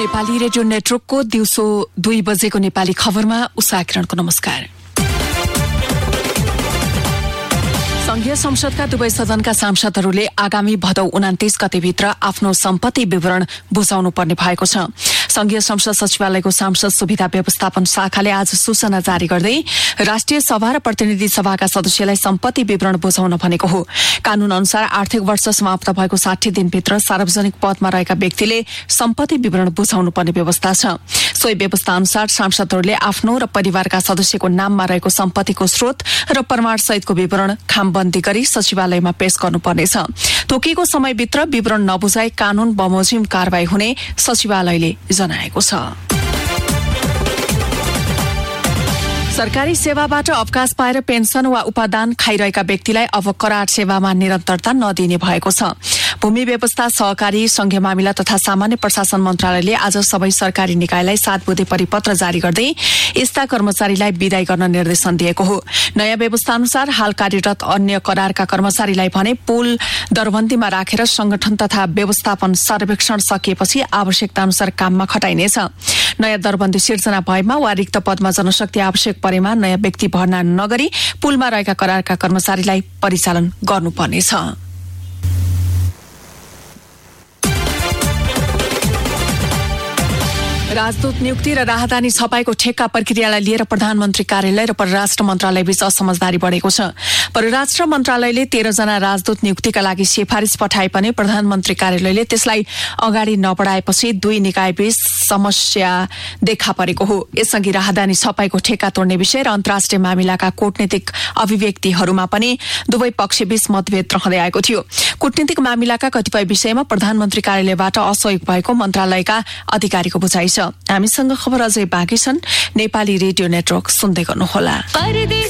Nepali radio नेटवर्कको दिउँसो 2 बजेको नेपाली खबरमा उषा किरणको नमस्कार। संघीय संसदका दुवै सदनका सांसदहरूले आगामी भदौ 29 गतेभित्र आफ्नो सम्पत्ति विवरण बुझाउनु पर्ने भएको छ। संघीय संसद सचिवालयको सांसद सुविधा व्यवस्थापन शाखाले आज सूचना जारी गर्दै राष्ट्रिय सभा र प्रतिनिधि सभाका सदस्यलाई सम्पत्ति विवरण बुझाउन भनेको हो। कानून अनुसार आर्थिक वर्ष समाप्त भएको 60 दिनभित्र सार्वजनिक पदमा रहेका व्यक्तिले सम्पत्ति विवरण बुझाउनु पर्ने व्यवस्था छ। सोही व्यवस्था अनुसार सांसदहरूले आफ्नो र परिवारका सदस्यको नाममा रहेको सम्पत्तिको स्रोत र प्रमाण सहितको विवरण खामबन्दी गरी सचिवालयमा पेश गर्नुपर्नेछ। तोकिएको समयभित्र विवरण नबुझाई कानून बमोजिम कारवाही हुने सचिवालयले जनाएको छ। सरकारी सेवाबाट अवकाश पाएर पेन्सन वा उपादान खाइरहेका व्यक्तिलाई अब करार सेवामा निरन्तरता नदिने भएको छ। भूमि व्यवस्था, सहकारी, संघीय मामिला तथा सामान्य प्रशासन मन्त्रालयले आज सबै सरकारी निकायलाई 7 बुँदे परिपत्र जारी गर्दै यस्ता कर्मचारीलाई विदाई गर्न निर्देशन दिएको हो। नयाँ व्यवस्था अनुसार हाल कार्यरत अन्य करारका कर्मचारीलाई भने पुल दरबन्दीमा राखेर संगठन तथा व्यवस्थापन सर्वेक्षण सकिएपछि आवश्यकता अनुसार काममा खटाइनेछ। नयाँ दरबन्दी सिर्जना भएमा वा रिक्त पदमा जनशक्ति आवश्यक परेमा नयाँ व्यक्ति भर्ना नगरी पुलमा रहेका करारका कर्मचारीलाई परिचालन गर्नुपर्नेछ। राजदूत नियुक्ति र राहदानी छपाईको ठेक्का प्रक्रियालाई लिएर प्रधानमन्त्री कार्यालय र परराष्ट्र मन्त्रालय बीच असमझदारी बढेको छ। परराष्ट्र मन्त्रालयले 13 जना राजदूत नियुक्तिका लागि सिफारिस पठाए पनि प्रधानमन्त्री कार्यालयले त्यसलाई अगाडि नबढाएपछि दुई निकायबीच समस्या देखा परेको हो। यसअघि राहदानी छपाईको ठेक्का तोड्ने विषय र अन्तर्राष्ट्रिय मामिलाका कूटनीतिक अभिव्यक्तिहरूमा पनि दुवै पक्षबीच मतभेद रहँदै आएको थियो। कूटनीतिक मामिलाका कतिपय विषयमा प्रधानमन्त्री कार्यालयबाट असहयोग भएको मन्त्रालयका अधिकारीको बुझाइ छ। हामीसँग खबर अझै बाँकी छन्। नेपाली रेडियो नेटवर्क सुन्दै गर्नुहोला।